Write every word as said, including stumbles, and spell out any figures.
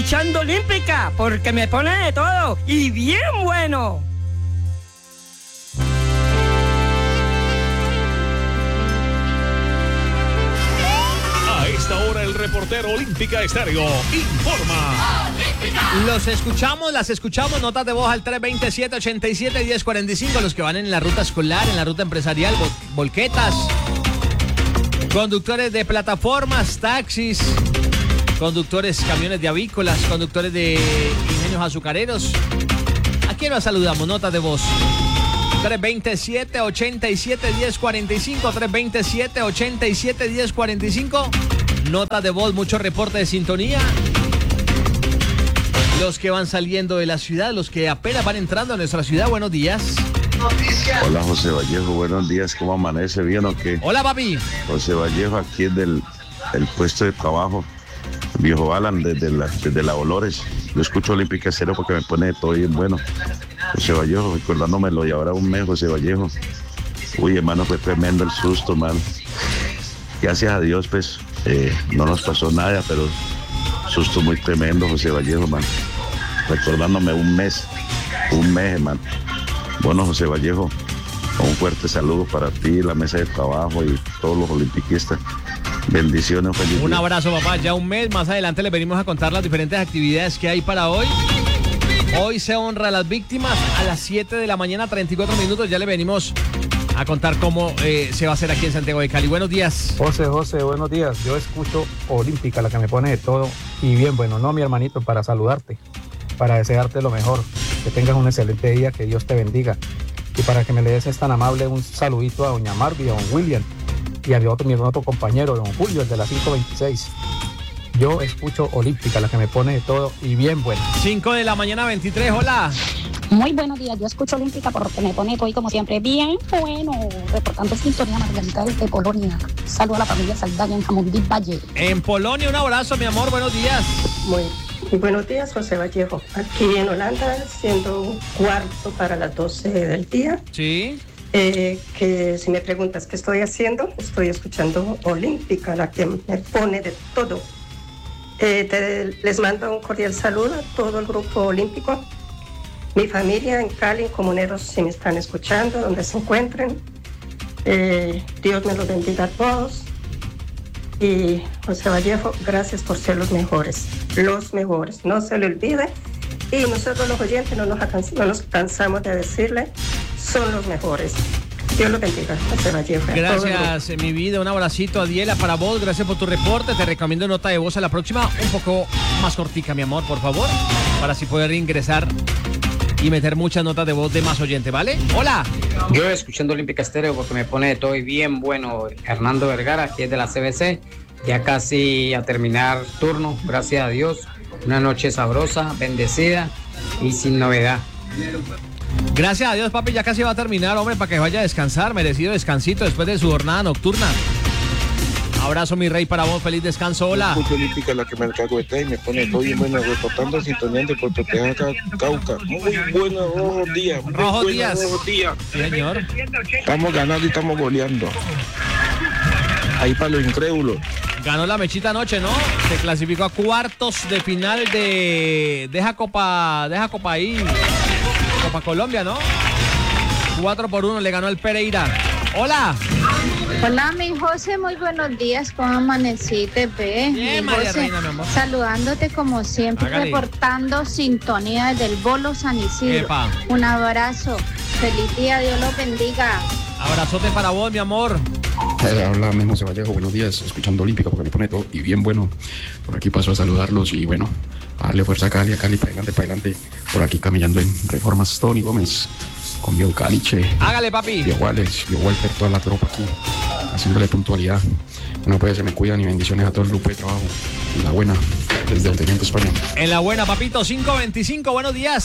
escuchando Olímpica, porque me pone de todo y bien bueno. A esta hora el reportero Olímpica Estéreo informa. Los escuchamos, las escuchamos, notas de voz al tres dos siete, ocho siete, uno cero cuatro cinco, los que van en la ruta escolar, en la ruta empresarial, vol- volquetas, conductores de plataformas, taxis, conductores, camiones de avícolas, conductores de ingenios azucareros. ¿A quién nos saludamos? Notas de voz. tres dos siete, ocho siete, uno cero cuatro cinco, tres dos siete, ocho siete, uno cero cuatro cinco. Notas de voz, mucho reporte de sintonía. Los que van saliendo de la ciudad, los que apenas van entrando a nuestra ciudad, buenos días. Hola José Vallejo, buenos días, ¿cómo amanece? ¿Bien o qué? Hola papi. José Vallejo, aquí es del, del puesto de trabajo, Viejo Alan, desde la, desde la Dolores. Yo escucho Olímpica Estéreo porque me pone todo bien bueno. José Vallejo, recordándomelo, y ahora un mes, José Vallejo. Uy, hermano, fue tremendo el susto, hermano. Gracias a Dios, pues, eh, no nos pasó nada, pero susto muy tremendo, José Vallejo, hermano. Recordándome un mes, un mes, hermano. Bueno, José Vallejo, un fuerte saludo para ti, la mesa de trabajo y todos los olimpiquistas. Bendiciones, feliz Un día. abrazo, papá. Ya un mes más adelante les venimos a contar las diferentes actividades que hay para hoy. Hoy se honra a las víctimas a las siete de la mañana, treinta y cuatro minutos. Ya le venimos a contar cómo eh, se va a hacer aquí en Santiago de Cali. Buenos días. José, José, buenos días. Yo escucho Olímpica, la que me pone de todo. Y bien, bueno, no, mi hermanito, para saludarte, para desearte lo mejor, que tengas un excelente día, que Dios te bendiga. Y para que me le des es tan amable un saludito a doña Marvi, a don William, y a mi otro, mi otro compañero, don Julio, el de la cinco veintiséis. Yo escucho Olímpica, la que me pone de todo y bien bueno. cinco de la mañana, veintitrés, hola. Muy buenos días, yo escucho Olímpica porque me pone todo y como siempre bien bueno. Reportando sintonía Margarita desde Polonia. Saludo a la familia Saldaña en Jamundí Valle. En Polonia, un abrazo, mi amor, buenos días. Muy buenos días, José Vallejo. Aquí en Holanda, siendo un cuarto para las doce del día. Sí. Eh, que si me preguntas qué estoy haciendo, estoy escuchando Olímpica, la que me pone de todo. Eh, te, les mando un cordial saludo a todo el grupo olímpico, mi familia en Cali, en Comuneros, si me están escuchando, donde se encuentren. Eh, Dios me los bendiga a todos. Y José Vallejo, gracias por ser los mejores, los mejores, no se le olvide. Y nosotros los oyentes no nos, no nos cansamos de decirle, son los mejores. Dios los bendiga, José Vallejo. Gracias, mi vida, un abracito, Adiela, para vos, gracias por tu reporte. Te recomiendo nota de voz a la próxima, un poco más cortica, mi amor, por favor, para así poder ingresar y meter muchas notas de voz de más oyente, ¿vale? Hola. Yo escuchando Olímpica Estéreo porque me pone de todo y bien bueno. Hernando Vergara, aquí es de la C B C, ya casi a terminar turno, gracias a Dios. Una noche sabrosa, bendecida y sin novedad. Gracias a Dios, papi, ya casi va a terminar, hombre, para que vaya a descansar, merecido descansito después de su jornada nocturna. Abrazo, mi rey, para vos, feliz descanso, hola. Escucho Olímpica, la que me alcahuetea y me pone todo bien bueno, reportando sintonía de Puerto Tejada, Cauca. Muy buenos rojos días. Muy Rojos buenos días. rojos días. Señor. Estamos ganando y estamos goleando. Ahí para los incrédulos. Ganó la mechita anoche, ¿no? Se clasificó a cuartos de final de... Deja Copa... Deja Copa ahí... Copa Colombia, ¿no? cuatro por uno le ganó el Pereira. Hola. Hola, mi José, muy buenos días. ¿Cómo amaneciste, ve? Bien, Mi María José, Reina, mi amor. saludándote como siempre, Hágale. reportando sintonía desde el Bolo San Isidro. Epa. Un abrazo. Feliz día, Dios los bendiga. Abrazote para vos, mi amor. Eh, Hola, mi José Vallejo, buenos días, escuchando Olímpica porque me pone todo y bien bueno. Por aquí paso a saludarlos y bueno, a darle fuerza a Cali, a Cali, para adelante, para adelante. Por aquí caminando en Reformas, Tony Gómez, con Bio Caliche. Hágale, papi. Bio Wales, Bio Walter, toda la tropa aquí, haciéndole puntualidad. Bueno, pues se me cuidan y bendiciones a todo el grupo de trabajo. La buena, desde el Teniente España. En la buena, papito, cinco veinticinco, buenos días.